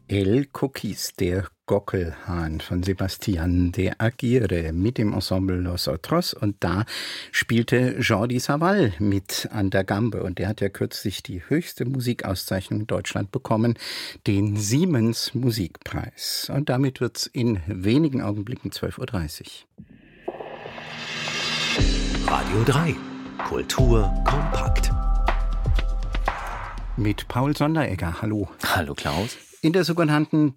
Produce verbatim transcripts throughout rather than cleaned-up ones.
El Coquis, der Gockelhahn von Sebastian de Aguirre mit dem Ensemble Los Otros, und da spielte Jordi Savall mit an der Gambe, und der hat ja kürzlich die höchste Musikauszeichnung in Deutschland bekommen, den Siemens Musikpreis. Und damit wird's in wenigen Augenblicken zwölf Uhr dreißig. Radio drei. Kultur kompakt. Mit Paul Sonderegger. Hallo. Hallo Klaus. In der sogenannten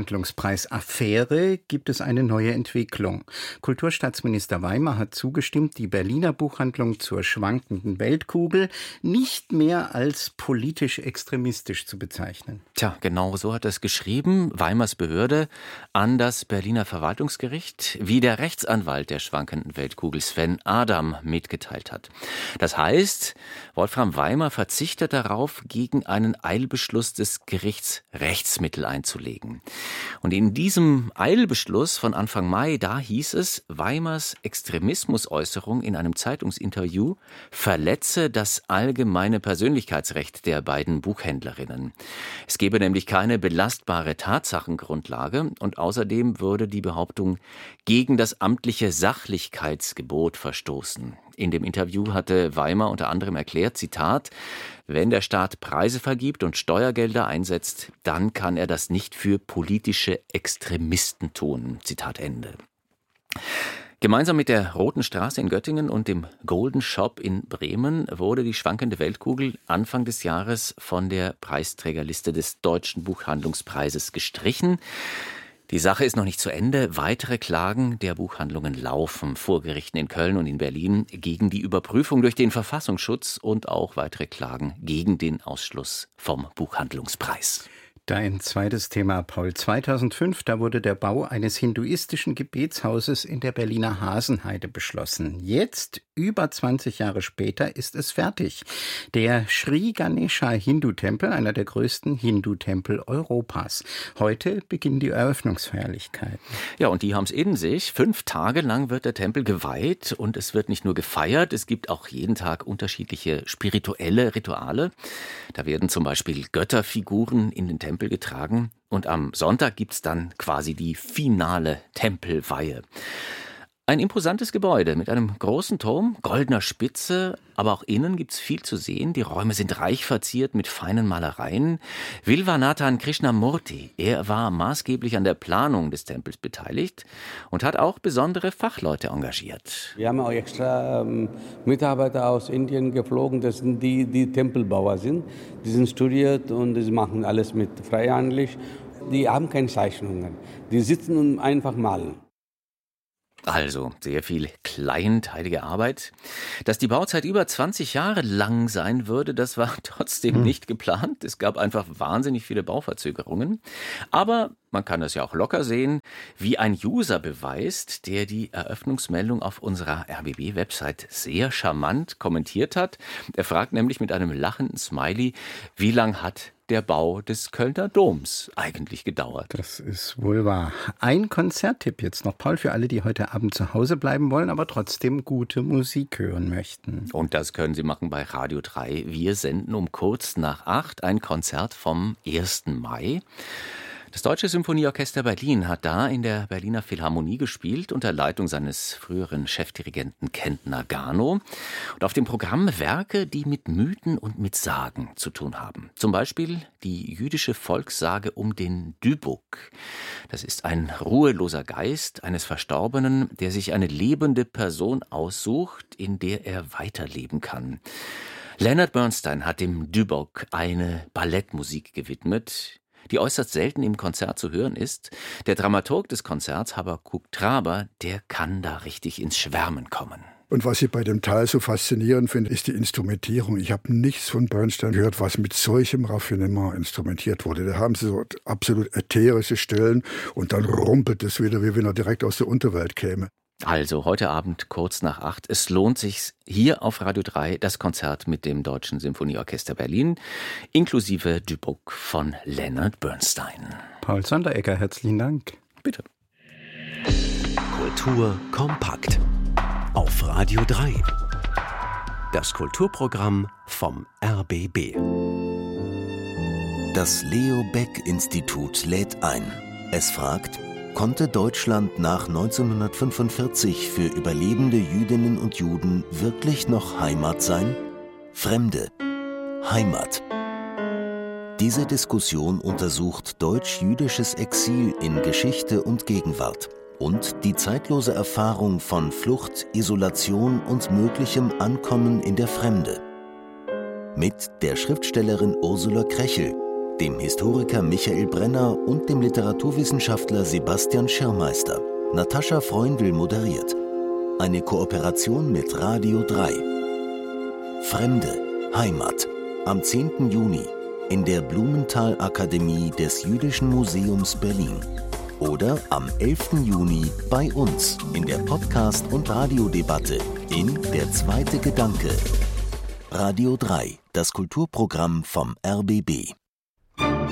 Buchhandlungspreis-Affäre gibt es eine neue Entwicklung. Kulturstaatsminister Weimer hat zugestimmt, die Berliner Buchhandlung zur schwankenden Weltkugel nicht mehr als politisch extremistisch zu bezeichnen. Tja, genau so hat er es geschrieben, Weimers Behörde, an das Berliner Verwaltungsgericht, wie der Rechtsanwalt der schwankenden Weltkugel Sven Adam mitgeteilt hat. Das heißt, Wolfram Weimer verzichtet darauf, gegen einen Eilbeschluss des Gerichts Rechts Mittel einzulegen. Und in diesem Eilbeschluss von Anfang Mai, da hieß es, Weimers Extremismusäußerung in einem Zeitungsinterview verletze das allgemeine Persönlichkeitsrecht der beiden Buchhändlerinnen. Es gebe nämlich keine belastbare Tatsachengrundlage, und außerdem würde die Behauptung gegen das amtliche Sachlichkeitsgebot verstoßen. In dem Interview hatte Weimer unter anderem erklärt, Zitat, wenn der Staat Preise vergibt und Steuergelder einsetzt, dann kann er das nicht für politische Extremisten tun. Zitat Ende. Gemeinsam mit der Roten Straße in Göttingen und dem Golden Shop in Bremen wurde die schwankende Weltkugel Anfang des Jahres von der Preisträgerliste des Deutschen Buchhandlungspreises gestrichen. Die Sache ist noch nicht zu Ende. Weitere Klagen der Buchhandlungen laufen vor Gerichten in Köln und in Berlin gegen die Überprüfung durch den Verfassungsschutz und auch weitere Klagen gegen den Ausschluss vom Buchhandlungspreis. Dein zweites Thema, Paul. zweitausendfünf, da wurde der Bau eines hinduistischen Gebetshauses in der Berliner Hasenheide beschlossen. Jetzt, über zwanzig Jahre später, ist es fertig. Der Sri Ganesha Hindu-Tempel, einer der größten Hindu-Tempel Europas. Heute beginnen die Eröffnungsfeierlichkeiten. Ja, und die haben es in sich. Fünf Tage lang wird der Tempel geweiht, und es wird nicht nur gefeiert, es gibt auch jeden Tag unterschiedliche spirituelle Rituale. Da werden zum Beispiel Götterfiguren in den Tempel getragen, und am Sonntag gibt's dann quasi die finale Tempelweihe. Ein imposantes Gebäude mit einem großen Turm, goldener Spitze, aber auch innen gibt's viel zu sehen. Die Räume sind reich verziert mit feinen Malereien. Vilvanathan Krishnamurti, er war maßgeblich an der Planung des Tempels beteiligt und hat auch besondere Fachleute engagiert. Wir haben auch extra ähm, Mitarbeiter aus Indien geflogen, das sind die, die Tempelbauer sind. Die sind studiert und die machen alles mit freihandlich. Die haben keine Zeichnungen, die sitzen und einfach malen. Also sehr viel kleinteilige Arbeit. Dass die Bauzeit über zwanzig Jahre lang sein würde, das war trotzdem hm. nicht geplant. Es gab einfach wahnsinnig viele Bauverzögerungen. Aber man kann das ja auch locker sehen, wie ein User beweist, der die Eröffnungsmeldung auf unserer R B B-Website sehr charmant kommentiert hat. Er fragt nämlich mit einem lachenden Smiley, wie lang hat der Bau des Kölner Doms eigentlich gedauert? Das ist wohl wahr. Ein Konzerttipp jetzt noch, Paul, für alle, die heute Abend zu Hause bleiben wollen, aber trotzdem gute Musik hören möchten. Und das können Sie machen bei Radio drei. Wir senden um kurz nach acht ein Konzert vom ersten Mai. Das Deutsche Symphonieorchester Berlin hat da in der Berliner Philharmonie gespielt, unter Leitung seines früheren Chefdirigenten Kent Nagano. Und auf dem Programm Werke, die mit Mythen und mit Sagen zu tun haben. Zum Beispiel die jüdische Volkssage um den Dybbuk. Das ist ein ruheloser Geist eines Verstorbenen, der sich eine lebende Person aussucht, in der er weiterleben kann. Leonard Bernstein hat dem Dybbuk eine Ballettmusik gewidmet, die äußerst selten im Konzert zu hören ist. Der Dramaturg des Konzerts, Habakuk Traber, der kann da richtig ins Schwärmen kommen. Und was ich bei dem Teil so faszinierend finde, ist die Instrumentierung. Ich habe nichts von Bernstein gehört, was mit solchem Raffinement instrumentiert wurde. Da haben sie so absolut ätherische Stellen und dann rumpelt es wieder, wie wenn er direkt aus der Unterwelt käme. Also heute Abend kurz nach acht. Es lohnt sich hier auf Radio drei das Konzert mit dem Deutschen Symphonieorchester Berlin inklusive Dybbuk von Leonard Bernstein. Paul Sonderegger, herzlichen Dank. Bitte. Kultur kompakt auf Radio drei. Das Kulturprogramm vom R B B. Das Leo Baeck-Institut lädt ein. Es fragt: Konnte Deutschland nach neunzehnhundertfünfundvierzig für überlebende Jüdinnen und Juden wirklich noch Heimat sein? Fremde. Heimat. Diese Diskussion untersucht deutsch-jüdisches Exil in Geschichte und Gegenwart und die zeitlose Erfahrung von Flucht, Isolation und möglichem Ankommen in der Fremde. Mit der Schriftstellerin Ursula Krechel, dem Historiker Michael Brenner und dem Literaturwissenschaftler Sebastian Schirmeister. Natascha Freundl moderiert. Eine Kooperation mit Radio drei. Fremde. Heimat. Am zehnten Juni in der Blumenthal-Akademie des Jüdischen Museums Berlin. Oder am elften Juni bei uns in der Podcast- und Radiodebatte in Der zweite Gedanke. Radio drei, das Kulturprogramm vom R B B.